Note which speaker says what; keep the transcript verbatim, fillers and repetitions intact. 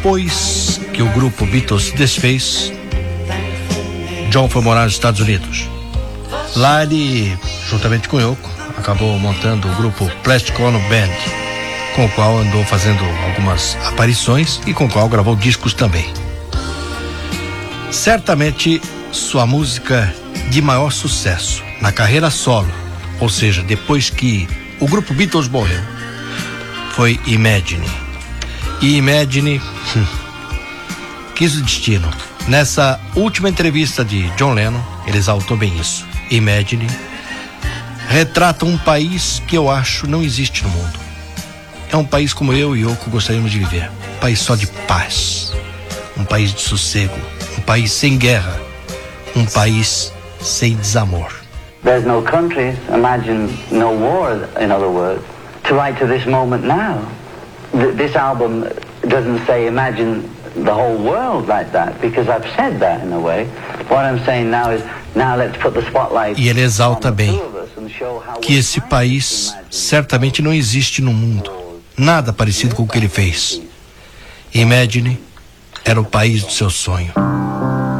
Speaker 1: Depois que o grupo Beatles se desfez, John foi morar nos Estados Unidos. Lá ele, juntamente com Yoko, acabou montando o grupo Plastic Ono Band, com o qual andou fazendo algumas aparições e com o qual gravou discos também. Certamente sua música de maior sucesso na carreira solo, ou seja, depois que o grupo Beatles morreu, foi Imagine. E Imagine hum, quis o destino. Nessa última entrevista de John Lennon, ele exaltou bem isso. Imagine retrata um país que eu acho não existe no mundo. É um país como eu e Yoko gostaríamos de viver. Um país só de paz. Um país de sossego. Um país sem guerra. Um país sem desamor.
Speaker 2: There's no countries, imagine no war, in other words, to write to this moment now. Th- this album doesn't say imagine the whole world like that, because I've said that in a way. What I'm saying now is, now let's put the spotlight.
Speaker 1: E ele exalta bem que esse país certamente não existe no mundo. Nada parecido com o que ele fez. Imagine era o país do seu sonho.